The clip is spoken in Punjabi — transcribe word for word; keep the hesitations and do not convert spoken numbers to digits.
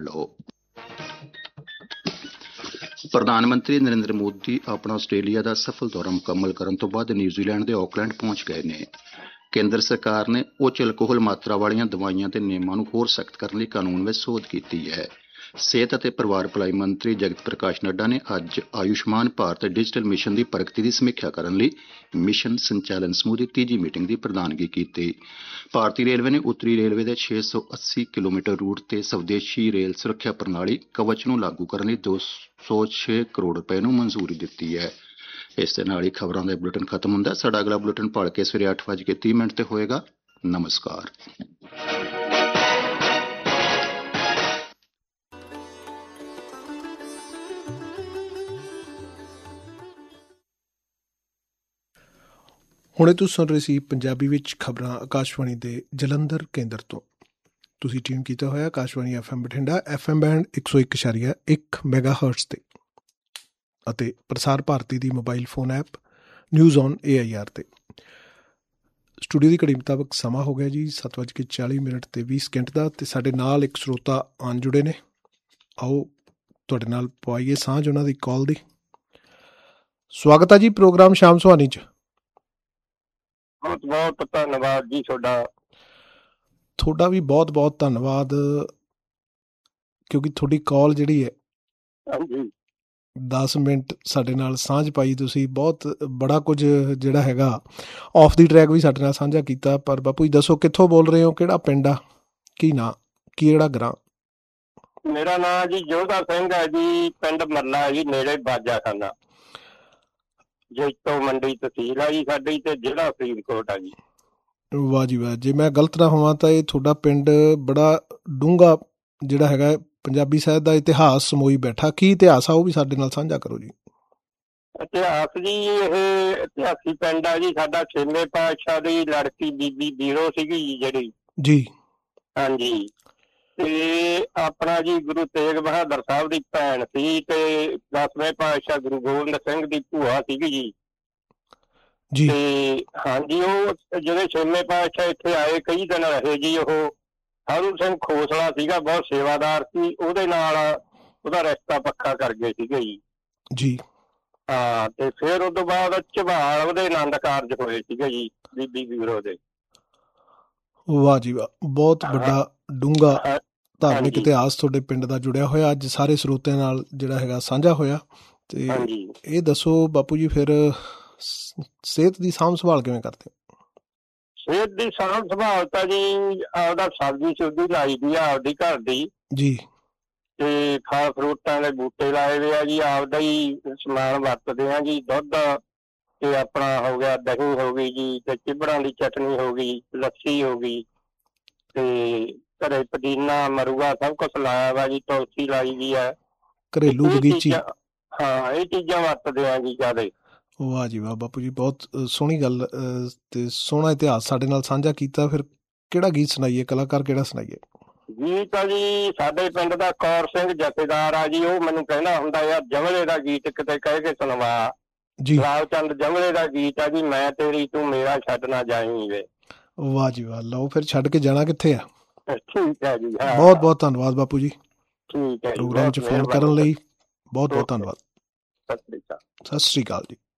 ਲਓ। ਪ੍ਰਧਾਨ ਮੰਤਰੀ ਨਰਿੰਦਰ ਮੋਦੀ ਆਪਣਾ ਆਸਟ੍ਰੇਲੀਆ ਦਾ ਸਫਲ ਦੌਰਾ ਮੁਕੰਮਲ ਕਰਨ ਤੋਂ ਬਾਅਦ ਨਿਊਜ਼ੀਲੈਂਡ ਦੇ ਆਕਲੈਂਡ ਪਹੁੰਚ ਗਏ ਨੇ। ਕੇਂਦਰ ਸਰਕਾਰ ਨੇ ਉੱਚ ਅਲਕੋਹਲ ਮਾਤਰਾ ਵਾਲੀਆਂ ਦਵਾਈਆਂ ਤੇ ਨਿਯਮਾਂ ਨੂੰ ਹੋਰ ਸਖਤ ਕਰਨ ਲਈ ਕਾਨੂੰਨ ਵਿੱਚ ਸੋਧ ਕੀਤੀ ਹੈ। ਸਿਹਤ ਅਤੇ ਪਰਿਵਾਰ ਭਲਾਈ ਮੰਤਰੀ ਜਗਤ ਪ੍ਰਕਾਸ਼ ਨੱਡਾ ਨੇ ਅੱਜ ਆਯੁਸ਼ਮਾਨ ਭਾਰਤ ਡਿਜੀਟਲ ਮਿਸ਼ਨ ਦੀ ਪ੍ਰਗਤੀ ਦੀ ਸਮੀਖਿਆ ਕਰਨ ਲਈ ਮਿਸ਼ਨ ਸੰਚਾਲਨ ਸਮੂਹ ਦੀ ਤੀਜੀ ਮੀਟਿੰਗ ਦੀ ਪ੍ਰਧਾਨਗੀ ਕੀਤੀ। ਭਾਰਤੀ ਰੇਲਵੇ ਨੇ ਉੱਤਰੀ ਰੇਲਵੇ ਦੇ ਛੇ ਸੌ ਅੱਸੀ ਕਿਲੋਮੀਟਰ ਰੂਟ ਤੇ ਸਵਦੇਸ਼ੀ ਰੇਲ ਸੁਰੱਖਿਆ ਪ੍ਰਣਾਲੀ ਕਵਚ ਨੂੰ ਲਾਗੂ ਕਰਨ ਲਈ ਦੋ ਸੌ ਛੇ ਕਰੋੜ ਰੁਪਏ ਨੂੰ ਮਨਜ਼ੂਰੀ ਦਿੱਤੀ ਹੈ। ਇਸ ਦੇ ਨਾਲ ਹੀ ਖਬਰਾਂ ਦਾ ਬੁਲੇਟਿਨ ਖਤਮ ਹੁੰਦਾ। ਸਾਡਾ ਅਗਲਾ ਬੁਲੇਟਿਨ ਭੜ ਕੇ ਸਵੇਰੇ ਅੱਠ ਵੱਜ ਕੇ ਤੀਹ ਮਿੰਟ ਤੇ ਹੋਏਗਾ। ਨਮਸਕਾਰ। ਹੁਣੇ ਤੁਸੀਂ ਸੁਣ ਰਹੇ ਸੀ ਪੰਜਾਬੀ ਵਿੱਚ ਖਬਰਾਂ ਆਕਾਸ਼ਵਾਣੀ ਦੇ ਜਲੰਧਰ ਕੇਂਦਰ ਤੋਂ। ਤੁਸੀਂ ਟਿਊਨ ਕੀਤਾ ਹੋਇਆ Akashvani F M Bathinda, F M band ਇੱਕ ਸੌ ਇੱਕ ਇਸ਼ਾਰੀਆ ਇੱਕ ਮੈਗਾ ਹਰਟਜ਼ ਤੇ, ਅਤੇ ਪ੍ਰਸਾਰ ਭਾਰਤੀ ਦੀ mobile phone app news on A I R ਤੇ। ਸਟੂਡੀਓ ਦੀ ਘੜੀ ਮੁਤਾਬਕ ਸਮਾਂ ਹੋ ਗਿਆ ਜੀ ਸੱਤ ਵੱਜ ਕੇ ਚਾਲੀ ਮਿੰਟ ਤੇ ਵੀਹ ਸਕਿੰਟ ਦਾ, ਅਤੇ ਸਾਡੇ ਨਾਲ ਇੱਕ ਸਰੋਤਾ ਆਣ ਜੁੜੇ ਨੇ। ਆਓ ਤੁਹਾਡੇ ਨਾਲ ਪਵਾਈਏ ਸਾਂਝ ਉਹਨਾਂ ਦੀ ਕਾਲ ਦੀ। ਸਵਾਗਤ ਹੈ ਜੀ ਪ੍ਰੋਗਰਾਮ ਸ਼ਾਮ ਸੁਹਾਨੀ 'ਚ। ਬਹੁਤ ਬਹੁਤ ਧੰਨਵਾਦ ਜੀ ਤੁਹਾਡਾ। ਤੁਹਾਡਾ ਵੀ ਬਹੁਤ ਬਹੁਤ ਧੰਨਵਾਦ, ਕਿਉਂਕਿ ਤੁਹਾਡੀ ਕਾਲ ਜਿਹੜੀ ਹੈ ਹਾਂਜੀ ਦਸ ਮਿੰਟ ਸਾਡੇ ਨਾਲ ਸਾਂਝ ਪਾਈ ਤੁਸੀਂ। ਬਹੁਤ ਬੜਾ ਕੁਝ ਜਿਹੜਾ ਹੈਗਾ ਆਫ ਦੀ ਟਰੈਕ ਵੀ ਸਾਡੇ ਨਾਲ ਸਾਂਝਾ ਕੀਤਾ। ਪਰ ਬਾਪੂ ਜੀ ਦੱਸੋ ਕਿੱਥੋਂ ਬੋਲ ਰਹੇ ਹੋ, ਕਿਹੜਾ ਪਿੰਡ ਆ, ਕੀ ਨਾਂ, ਕੀ ਕਿਹੜਾ ਗ੍ਰਾਂ? ਮੇਰਾ ਨਾਂ ਜੀ ਜੋਧਾ ਸਿੰਘ ਹੈ ਜੀ, ਪਿੰਡ ਮੱਲਾ ਜੀ, ਨੇੜੇ ਬਾਜਾਖਾਨਾ, ਜੈਤੋ ਮੰਡੀ ਤਹਿਸੀਲ ਆ ਜੀ ਸਾਡੀ, ਤੇ ਜ਼ਿਲ੍ਹਾ ਫਰੀਦਕੋਟ ਆ ਜੀ। ਵਾਹ ਜੀ ਵਾਹ। ਜੇ ਮੈਂ ਗਲਤ ਨਾ ਹੋਵਾਂ ਤਾਂ ਇਹ ਤੁਹਾਡਾ ਪਿੰਡ ਬੜਾ ਡੂੰਘਾ ਜਿਹੜਾ ਹੈਗਾ ਪੰਜਾਬੀ ਸਾਹਿਤ ਦਾ ਇਤਿਹਾਸ ਸਮੋਈ ਬੈਠਾ। ਕੀ ਇਤਿਹਾਸ ਆ ਉਹ ਵੀ ਸਾਡੇ ਨਾਲ ਸਾਂਝਾ ਕਰੋ ਜੀ। ਇਤਿਹਾਸ ਜੀ, ਇਹ ਇਤਿਹਾਸੀ ਪਿੰਡ ਆ ਜੀ ਸਾਡਾ। ਛੇਵੇਂ ਪਾਤਸ਼ਾਹ ਦੀ ਲੜਕੀ ਬੀਬੀ ਬੀਰੋ ਸੀਗੀ ਜੀ ਜਿਹੜੀ ਜੀ, ਹਾਂਜੀ, ਤੇ ਆਪਣਾ ਜੀ ਗੁਰੂ ਤੇਗ ਬਹਾਦਰ ਸਾਹਿਬ ਦੀ ਭੈਣ ਸੀ, ਤੇ ਦਸਵੇਂ ਪਾਤਸ਼ਾਹ ਗੁਰੂ ਗੋਬਿੰਦ ਸਿੰਘ ਦੀ ਭੂਆ ਸੀਗੀ ਜੀ ਜੀ। ਤੇ ਹਾਂਜੀ, ਉਹ ਜਿਹੜੇ ਛੇਵੇਂ ਪਾਤਸ਼ਾਹ ਇੱਥੇ ਆਏ ਕਈ ਦਿਨ ਰਹੇ ਜੀ। ਉਹ ਸਾਧੂ ਸਿੰਘ ਖੋਸਲਾ ਸੀਗਾ, ਬਹੁਤ ਸੇਵਾਦਾਰ ਸੀ, ਉਹਦੇ ਨਾਲ ਉਹਦਾ ਰਿਸ਼ਤਾ ਪੱਕਾ ਕਰ ਗਏ ਸੀਗੇ ਜੀ ਜੀ। ਹਾਂ, ਤੇ ਫਿਰ ਉਹ ਤੋਂ ਬਾਅਦ ਝਬਾਲ ਉਹਦੇ ਆਨੰਦ ਕਾਰਜ ਹੋਏ ਸੀਗੇ ਜੀ ਬੀਬੀ ਬੀਰੋ ਦੇ। ਵਾਹ ਜੀ ਵਾਹ। ਬਹੁਤ ਵੱਡਾ ਡੂੰਘਾ ਧਾਰਮਿਕ ਇਤਿਹਾਸ ਤੁਹਾਡੇ ਪਿੰਡ ਦਾ ਜੁੜਿਆ ਹੋਇਆ, ਅੱਜ ਸਾਰੇ ਸਰੋਤਿਆਂ ਨਾਲ ਜਿਹੜਾ ਹੈਗਾ ਸਾਂਝਾ ਹੋਇਆ। ਤੇ ਇਹ ਦੱਸੋ ਬਾਪੂ ਜੀ, ਫਿਰ ਸਿਹਤ ਦੀ ਸਾਂਭ ਸੰਭਾਲ ਕਿਵੇਂ ਕਰਦੇ ਹੋ? ਸਿਹਤ ਦੀ ਸਾਂਭ ਸੰਭਾਲ ਤਾਂ ਜੀ ਆਪਦਾ ਸਬਜ਼ੀ ਸੁਬਜ਼ੀ ਲਾਈ ਦੀ ਆ ਆਪਦੀ ਘਰ ਦੀ ਜੀ, ਤੇ ਫਲ ਫਰੂਟਾਂ ਦੇ ਬੂਟੇ ਲਾਏ ਹੋਏ ਆ ਜੀ, ਆਪਦਾ ਹੀ ਸਮਾਨ ਵਰਤਦੇ ਆ ਜੀ। ਦੁੱਧ ਤੇ ਆਪਣਾ ਹੋ ਗਿਆ, ਦਹੀਂ ਹੋ ਗਈ ਜੀ, ਤੇ ਚਿਬੜਾਂ ਦੀ ਚਟਨੀ ਹੋ ਗਈ, ਲੱਸੀ ਹੋ ਗਈ, ਤੇ ਘਰੇ ਪੁਦੀਨਾ ਮਰੂਆ ਸਭ ਕੁਛ ਲਾਇਆ ਵਾ ਜੀ, ਤੁਲਸੀ ਲਾਈ ਵੀ ਹੈ, ਘਰੇਲੂ ਬਗੀਚੀ। ਹਾਂ, ਇਹ ਚੀਜ਼ਾਂ ਵਰਤਦੇ ਆ ਜੀ ਜ਼ਿਆਦਾ। ਵਾਹ ਜੀ ਵਾਹ ਬਾਪੂ ਜੀ, ਬਹੁਤ ਸੋਹਣੀ ਗੱਲ ਤੇ ਸੋਹਣਾ ਇਤਿਹਾਸ ਸਾਡੇ ਨਾਲ ਸਾਂਝਾ ਕੀਤਾ। ਫਿਰ ਕਿਹੜਾ ਗੀਤ ਸੁਣਾਈਏ, ਕਲਾਕਾਰ ਕਿਹੜਾ ਸੁਣਾਈਏ? ਗੀਤ ਆ ਜੀ ਸਾਡੇ ਪਿੰਡ ਦਾ ਕੌਰ ਸਿੰਘ ਜਥੇਦਾਰ ਆ ਜੀ, ਉਹ ਮੈਨੂੰ ਕਹਿੰਦਾ ਹੁੰਦਾ ਯਾਰ ਜਮਲੇ ਦਾ ਗੀਤ ਕਿਤੇ ਕਹਿ ਕੇ ਸੁਣਵਾ ਜੀ। ਲਾਲ ਚੰਦ ਜਮਲੇ ਦਾ ਗੀਤ ਆ ਜੀ, ਮੈਂ ਤੇਰੀ ਤੂੰ ਮੇਰਾ ਛੱਡ ਨਾ ਜਾਈਂ ਵੇ। ਵਾਹ ਜੀ ਵਾਹ। ਲਓ ਫਿਰ ਛੱਡ ਕੇ ਜਾਣਾ ਕਿੱਥੇ ਆ? ਠੀਕ ਹੈ ਜੀ। ਬਹੁਤ ਬਹੁਤ ਧੰਨਵਾਦ ਬਾਪੂ ਜੀ, ਠੀਕ ਹੈ। ਪ੍ਰੋਗਰਾਮ 'ਚ ਫੋਨ ਕਰਨ ਲਈ ਬਹੁਤ ਬਹੁਤ ਧੰਨਵਾਦ। ਸਤਿ ਸ੍ਰੀ ਅਕਾਲ। ਸਤਿ ਸ੍ਰੀ ਅਕਾਲ ਜੀ।